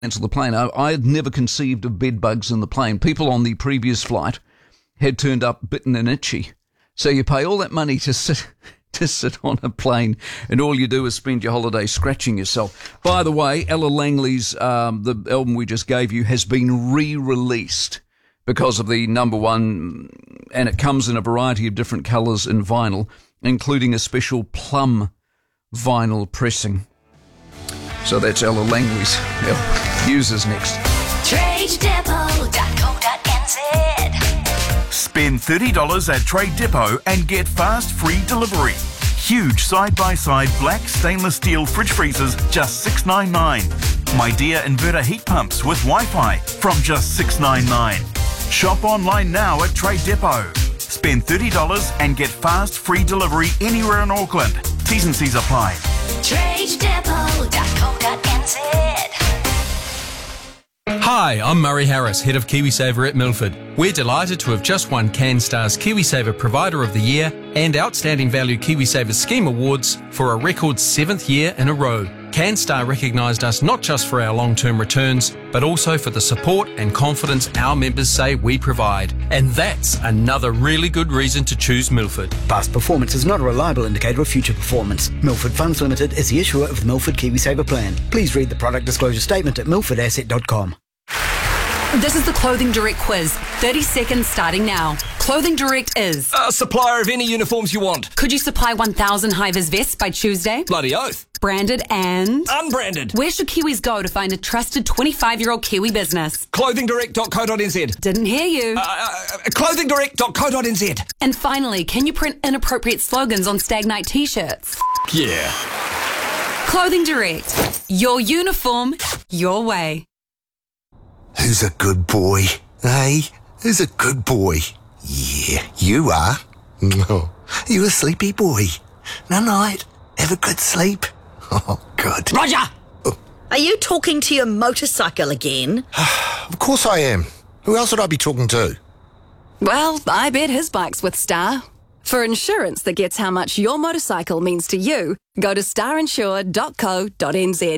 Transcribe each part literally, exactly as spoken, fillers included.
the plane. I, I had never conceived of bed bugs in the plane. People on the previous flight had turned up bitten and itchy. So you pay all that money to sit to sit on a plane, and all you do is spend your holiday scratching yourself. By the way, Ella Langley's um, the album we just gave you has been re-released because of the number one, and it comes in a variety of different colours in vinyl, including a special plum vinyl pressing. So that's Ella Langley's users next. trade depot dot co dot n z. Spend thirty dollars at Trade Depot and get fast free delivery. Huge side-by-side black stainless steel fridge freezers, just six ninety-nine. My Dear inverter heat pumps with Wi-Fi from just six ninety-nine. Shop online now at Trade Depot. Spend thirty dollars and get fast free delivery anywhere in Auckland. T's and C's apply. trade depot dot co dot n z. Hi, I'm Murray Harris, Head of KiwiSaver at Milford. We're delighted to have just won CanStar's KiwiSaver Provider of the Year and Outstanding Value KiwiSaver Scheme Awards for a record seventh year in a row. CanStar recognised us not just for our long-term returns, but also for the support and confidence our members say we provide. And that's another really good reason to choose Milford. Past performance is not a reliable indicator of future performance. Milford Funds Limited is the issuer of the Milford KiwiSaver plan. Please read the product disclosure statement at milford asset dot com. This is the Clothing Direct quiz. thirty seconds starting now. Clothing Direct is... A supplier of any uniforms you want. Could you supply one thousand high-vis vests by Tuesday? Bloody oath. Branded and... Unbranded. Where should Kiwis go to find a trusted twenty-five-year-old Kiwi business? clothing direct dot co dot n z. Didn't hear you. Uh, uh, clothing direct dot co dot n z. And finally, can you print inappropriate slogans on Stag Night t-shirts? Yeah. Clothing Direct. Your uniform, your way. Who's a good boy? Hey, who's a good boy? Yeah, you are. No, you a sleepy boy. Night-night. Have a good sleep. Oh, good. Roger! Oh. Are you talking to your motorcycle again? Of course I am. Who else would I be talking to? Well, I bet his bike's with Star. For insurance that gets how much your motorcycle means to you, go to star insure dot co dot n z.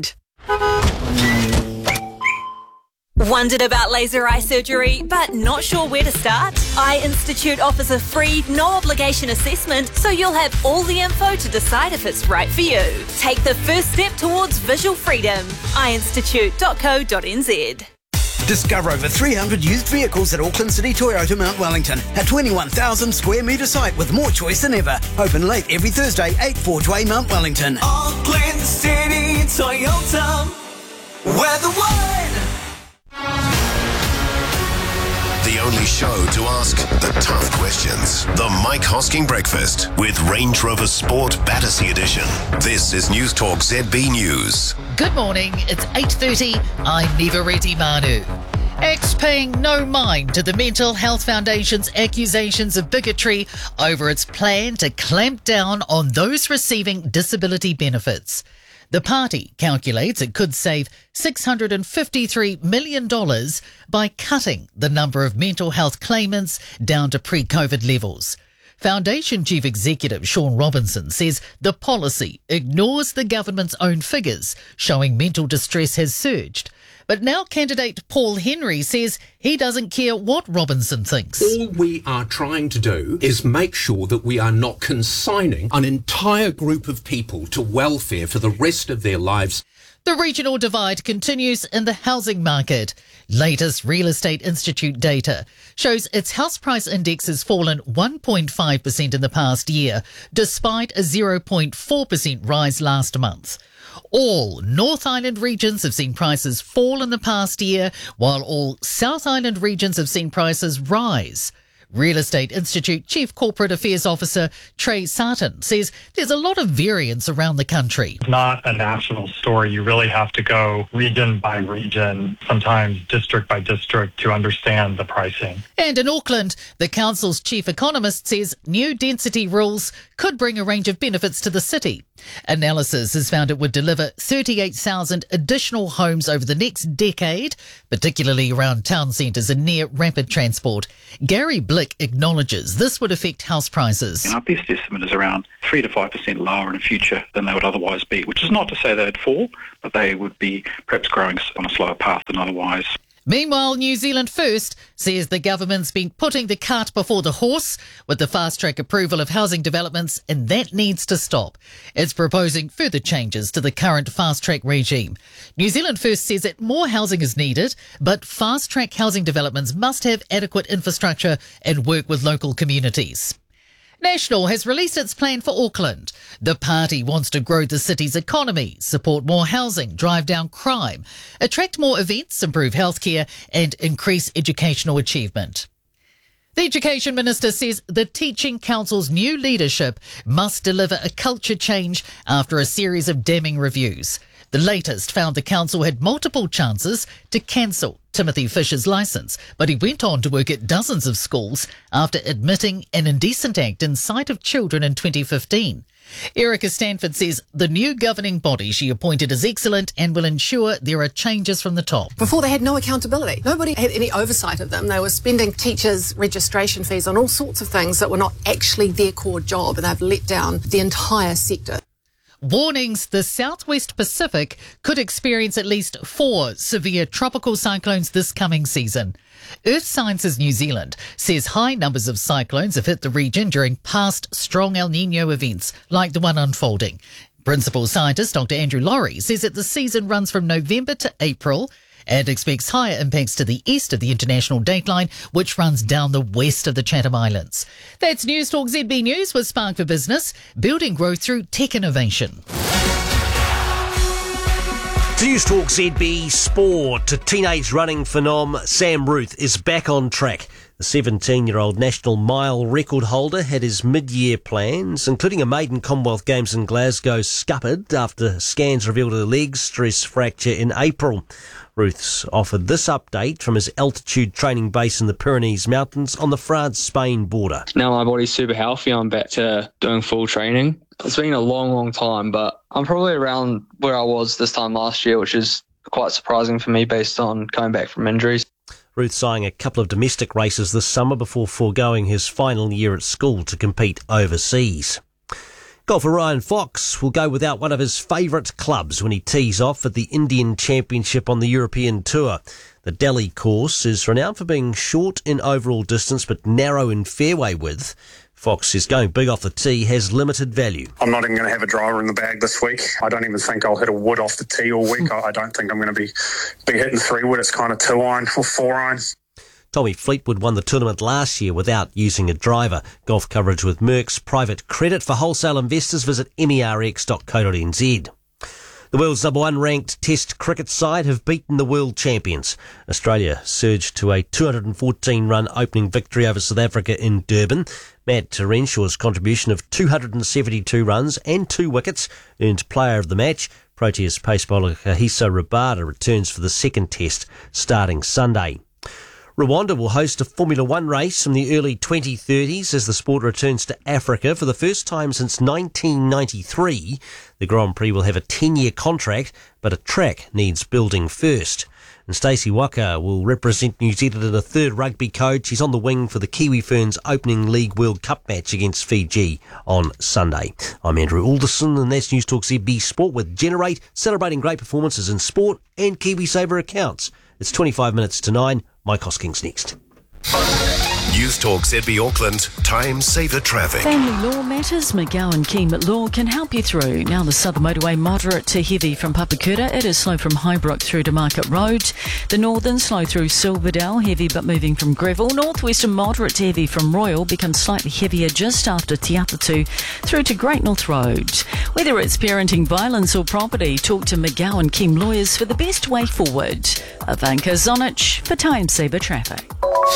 Wondered about laser eye surgery, but not sure where to start? Eye Institute offers a free, no-obligation assessment, so you'll have all the info to decide if it's right for you. Take the first step towards visual freedom. eye institute dot co dot n z. Discover over three hundred used vehicles at Auckland City Toyota Mount Wellington, a twenty-one thousand square metre site with more choice than ever. Open late every Thursday, eight Forge Way, Mount Wellington. Auckland City Toyota, we're the one. The only show to ask the tough questions. The Mike Hosking Breakfast with Range Rover Sport Battersea Edition. This is News Talk Z B News. Good morning, it's eight thirty. I'm Nivareti Manu. X paying no mind to the Mental Health Foundation's accusations of bigotry over its plan to clamp down on those receiving disability benefits. The party calculates it could save six hundred fifty-three million dollars by cutting the number of mental health claimants down to pre-COVID levels. Foundation Chief Executive Sean Robinson says the policy ignores the government's own figures, showing mental distress has surged. But now candidate Paul Henry says he doesn't care what Robinson thinks. All we are trying to do is make sure that we are not consigning an entire group of people to welfare for the rest of their lives. The regional divide continues in the housing market. Latest Real Estate Institute data shows its house price index has fallen one point five percent in the past year, despite a zero point four percent rise last month. All North Island regions have seen prices fall in the past year, while all South Island regions have seen prices rise. Real Estate Institute Chief Corporate Affairs Officer Trey Sarton says there's a lot of variance around the country. It's not a national story. You really have to go region by region, sometimes district by district, to understand the pricing. And in Auckland, the council's chief economist says new density rules could bring a range of benefits to the city. Analysis has found it would deliver thirty-eight thousand additional homes over the next decade, particularly around town centres and near rapid transport. Gary Bliss public acknowledges this would affect house prices. And our best estimate is around three to five percent lower in the future than they would otherwise be, which is not to say they'd fall, but they would be perhaps growing on a slower path than otherwise. Meanwhile, New Zealand First says the government's been putting the cart before the horse with the fast-track approval of housing developments, and that needs to stop. It's proposing further changes to the current fast-track regime. New Zealand First says that more housing is needed, but fast-track housing developments must have adequate infrastructure and work with local communities. National has released its plan for Auckland. The party wants to grow the city's economy, support more housing, drive down crime, attract more events, improve healthcare and increase educational achievement. The Education Minister says the Teaching Council's new leadership must deliver a culture change after a series of damning reviews. The latest found the council had multiple chances to cancel Timothy Fisher's licence, but he went on to work at dozens of schools after admitting an indecent act in sight of children in twenty fifteen. Erica Stanford says the new governing body she appointed is excellent and will ensure there are changes from the top. Before, they had no accountability. Nobody had any oversight of them. They were spending teachers' registration fees on all sorts of things that were not actually their core job, and they've let down the entire sector. Warnings the southwest Pacific could experience at least four severe tropical cyclones this coming season. Earth Sciences New Zealand says high numbers of cyclones have hit the region during past strong El Nino events like the one unfolding. Principal scientist Doctor Andrew Laurie says that the season runs from November to April and expects higher impacts to the east of the international dateline, which runs down the west of the Chatham Islands. That's News Talk Z B News with Spark for Business, building growth through tech innovation. To News Talk Z B Sport, teenage running phenom Sam Ruth is back on track. The seventeen-year-old national mile record holder had his mid-year plans, including a maiden Commonwealth Games in Glasgow, scuppered after scans revealed a leg stress fracture in April. Ruth's offered this update from his altitude training base in the Pyrenees Mountains on the France-Spain border. Now my body's super healthy, I'm back to doing full training. It's been a long, long time, but I'm probably around where I was this time last year, which is quite surprising for me based on coming back from injuries. Ruth's eyeing a couple of domestic races this summer before foregoing his final year at school to compete overseas. Golfer Ryan Fox will go without one of his favourite clubs when he tees off at the Indian Championship on the European Tour. The Delhi course is renowned for being short in overall distance but narrow in fairway width. Fox says going big off the tee has limited value. I'm not even going to have a driver in the bag this week. I don't even think I'll hit a wood off the tee all week. I don't think I'm going to be, be hitting three wood. It's kind of two iron or four iron. Tommy Fleetwood won the tournament last year without using a driver. Golf coverage with Merck's private credit for wholesale investors. Visit M E R X dot co dot N Z. The world's number one ranked Test cricket side have beaten the world champions. Australia surged to a two hundred fourteen run opening victory over South Africa in Durban. Matt Terenshaw's contribution of two hundred seventy-two runs and two wickets earned player of the match. Proteas pace bowler Kagiso Rabada returns for the second test starting Sunday. Rwanda will host a Formula One race from the early twenty thirties as the sport returns to Africa for the first time since nineteen ninety-three. The Grand Prix will have a ten-year contract, but a track needs building first. And Stacey Waka will represent New Zealand in a third rugby code. She's on the wing for the Kiwi Ferns opening League World Cup match against Fiji on Sunday. I'm Andrew Alderson, and that's News Talk Z B Sport with Generate, celebrating great performances in sport and KiwiSaver accounts. It's twenty-five minutes to nine. Mike Hosking's next. News Talk Z B Auckland, Time Saver Traffic. Family law matters, McGowan Keem Law can help you through. Now the Southern Motorway moderate to heavy from Papakura. It is slow from Highbrook through to Market Road. The Northern slow through Silverdale, heavy but moving from Greville. Northwestern moderate to heavy from Royal becomes slightly heavier just after Te Atatu through to Great North Road. Whether it's parenting, violence or property, talk to McGowan Keem Lawyers for the best way forward. Ivanka Zonich for Time Saver Traffic.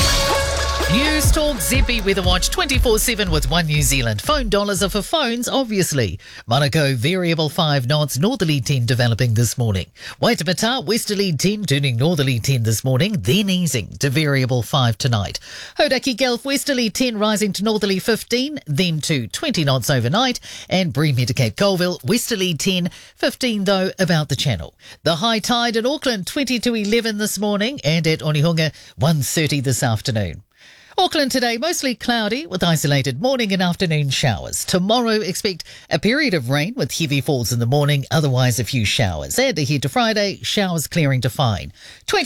News Talk Z B Weather Watch twenty-four seven with One New Zealand. Phone dollars are for phones, obviously. Monaco, variable five knots, northerly ten developing this morning. Waitemata, westerly ten, turning northerly ten this morning, then easing to variable five tonight. Hodaki Gulf, westerly ten, rising to northerly fifteen, then to twenty knots overnight. And Bream to Cape Colville, westerly ten, fifteen though about the channel. The high tide at Auckland, twenty to eleven this morning, and at Onehunga, one thirty this afternoon. Auckland today, mostly cloudy with isolated morning and afternoon showers. Tomorrow, expect a period of rain with heavy falls in the morning, otherwise a few showers. And ahead to Friday, showers clearing to fine.